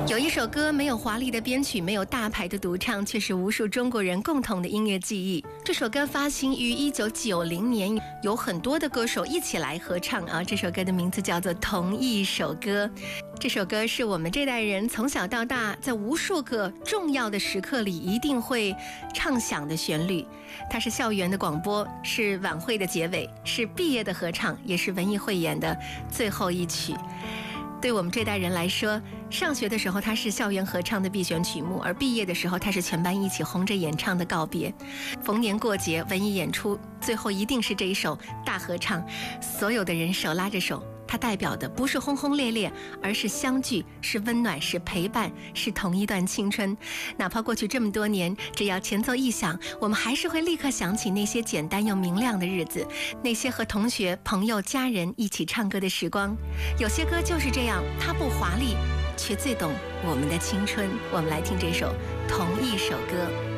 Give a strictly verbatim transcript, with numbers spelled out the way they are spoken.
有一首歌没有华丽的编曲，没有大牌的独唱，却是无数中国人共同的音乐记忆。这首歌发行于一九九零年，有很多的歌手一起来合唱啊。这首歌的名字叫做《同一首歌》。这首歌是我们这代人从小到大在无数个重要的时刻里一定会唱响的旋律。它是校园的广播，是晚会的结尾，是毕业的合唱，也是文艺汇演的最后一曲。对我们这代人来说，上学的时候它是校园合唱的必选曲目，而毕业的时候它是全班一起红着眼唱的告别。逢年过节文艺演出，最后一定是这一首大合唱，所有的人手拉着手，它代表的不是轰轰烈烈，而是相聚，是温暖，是陪伴，是同一段青春。哪怕过去这么多年，只要前奏一响，我们还是会立刻想起那些简单又明亮的日子，那些和同学、朋友、家人一起唱歌的时光。有些歌就是这样，它不华丽，却最懂我们的青春。我们来听这首《同一首歌》。